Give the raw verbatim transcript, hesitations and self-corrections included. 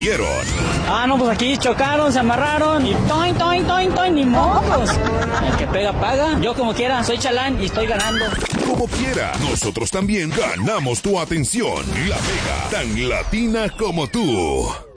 Ah, no, pues aquí chocaron, se amarraron y toin, toin, toin, toin, ni modos. El que pega, paga. Yo como quiera, soy chalán y estoy ganando. Como quiera, nosotros también ganamos tu atención. La Mega, tan latina como tú.